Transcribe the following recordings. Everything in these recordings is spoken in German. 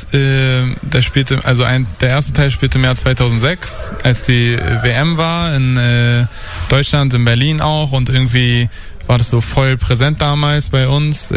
der erste Teil spielte im Jahr 2006, als die WM war in Deutschland, in Berlin auch, und irgendwie war das so voll präsent damals bei uns,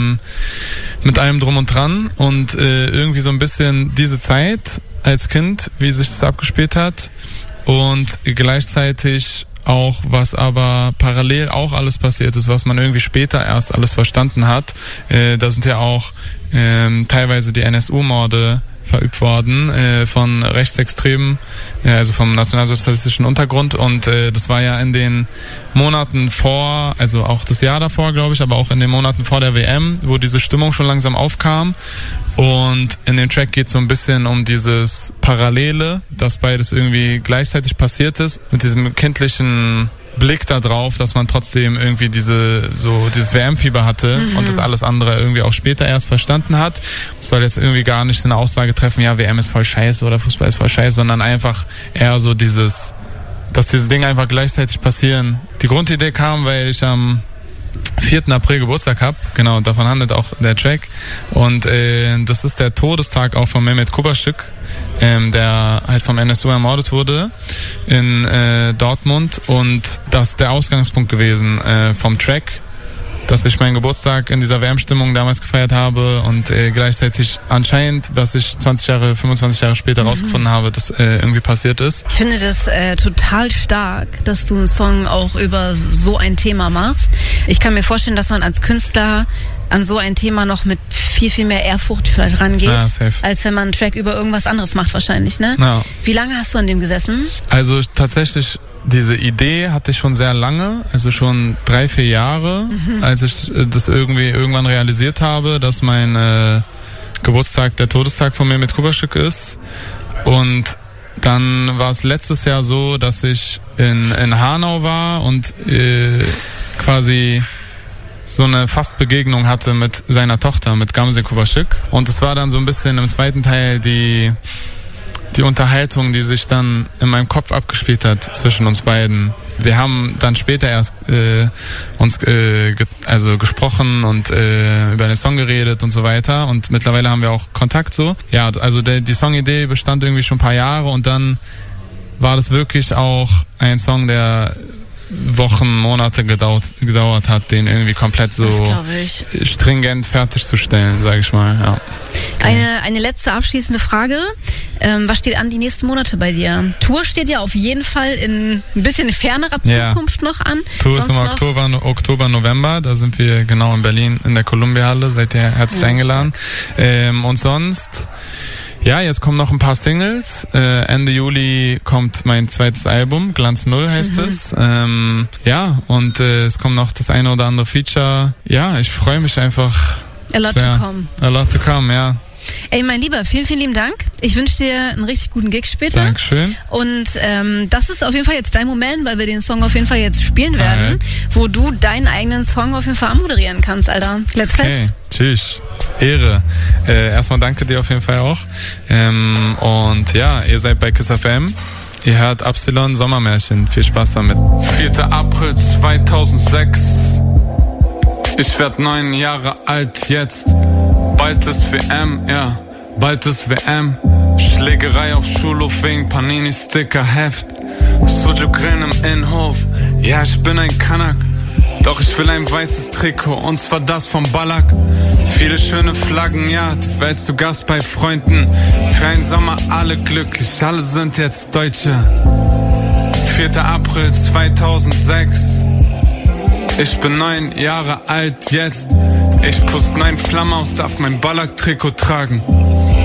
mit allem drum und dran, und irgendwie so ein bisschen diese Zeit als Kind, wie sich das abgespielt hat, und gleichzeitig auch, was aber parallel auch alles passiert ist, was man irgendwie später erst alles verstanden hat. Da sind ja auch teilweise die NSU-Morde verübt worden von Rechtsextremen, also vom nationalsozialistischen Untergrund, und das war ja in den Monaten vor, also auch das Jahr davor, glaube ich, aber auch in den Monaten vor der WM, wo diese Stimmung schon langsam aufkam, und in dem Track geht es so ein bisschen um dieses Parallele, dass beides irgendwie gleichzeitig passiert ist, mit diesem kindlichen Blick da drauf, dass man trotzdem irgendwie dieses WM-Fieber hatte und das alles andere irgendwie auch später erst verstanden hat. Es soll jetzt irgendwie gar nicht so eine Aussage treffen, ja, WM ist voll scheiße oder Fußball ist voll scheiße, sondern einfach eher so dass diese Dinge einfach gleichzeitig passieren. Die Grundidee kam, weil ich am 4. April Geburtstag habe, genau, davon handelt auch der Track, und das ist der Todestag auch von Mehmet Kubaschik, der halt vom NSU ermordet wurde in Dortmund, und das ist der Ausgangspunkt gewesen vom Track, dass ich meinen Geburtstag in dieser WM-Stimmung damals gefeiert habe und gleichzeitig anscheinend, was ich 25 Jahre später rausgefunden habe, dass irgendwie passiert ist. Ich finde das total stark, dass du einen Song auch über so ein Thema machst. Ich kann mir vorstellen, dass man als Künstler an so ein Thema noch mit viel, viel mehr Ehrfurcht vielleicht rangeht, als wenn man einen Track über irgendwas anderes macht wahrscheinlich, ne? Ja. Wie lange hast du an dem gesessen? Also tatsächlich, diese Idee hatte ich schon sehr lange, also schon 3-4 Jahre, als ich das irgendwann realisiert habe, dass mein Geburtstag der Todestag von Mehmet Kubaschik ist. Und dann war es letztes Jahr so, dass ich in Hanau war und quasi so eine Fastbegegnung hatte mit seiner Tochter, mit Gamze Kubaschik. Und es war dann so ein bisschen im zweiten Teil die Unterhaltung, die sich dann in meinem Kopf abgespielt hat zwischen uns beiden. Wir haben dann später erst uns gesprochen und über den Song geredet und so weiter, und mittlerweile haben wir auch Kontakt so. Ja, also die Songidee bestand irgendwie schon ein paar Jahre, und dann war das wirklich auch ein Song, der Wochen, Monate gedauert hat, den irgendwie komplett so stringent fertigzustellen, sage ich mal. Ja. Eine letzte abschließende Frage. Was steht an die nächsten Monate bei dir? Tour steht ja auf jeden Fall in ein bisschen fernerer Zukunft noch an. Tour ist im Oktober, November. Da sind wir genau in Berlin in der Columbia-Halle. Seid ihr herzlich eingeladen. Und sonst... Ja, jetzt kommen noch ein paar Singles. Ende Juli kommt mein zweites Album, Glanz Null heißt es. Ja, und es kommt noch das eine oder andere Feature. Ja, ich freue mich einfach. A lot to come. A lot to come, ja. Ey, mein Lieber, vielen, vielen lieben Dank. Ich wünsche dir einen richtig guten Gig später. Dankeschön. Und das ist auf jeden Fall jetzt dein Moment, weil wir den Song auf jeden Fall jetzt spielen werden, wo du deinen eigenen Song auf jeden Fall anmoderieren kannst, Alter. Let's. Tschüss. Ehre. Erstmal danke dir auf jeden Fall auch. Und ja, ihr seid bei KISS FM. Ihr hört Absilon Sommermärchen. Viel Spaß damit. 4. April 2006. Ich werd 9 Jahre alt jetzt. Bald ist WM, ja, bald ist WM. Schlägerei auf Schulhof wegen Panini-Sticker-Heft. Sujuk-Rennen im Innenhof, ja, ich bin ein Kanak. Doch ich will ein weißes Trikot, und zwar das vom Ballack. Viele schöne Flaggen, ja, die Welt zu Gast bei Freunden. Für einen Sommer alle glücklich, alle sind jetzt Deutsche. 4. April 2006. Ich bin 9 Jahre alt jetzt. Ich pust 9 Flammen aus, darf mein Ballack-Trikot tragen.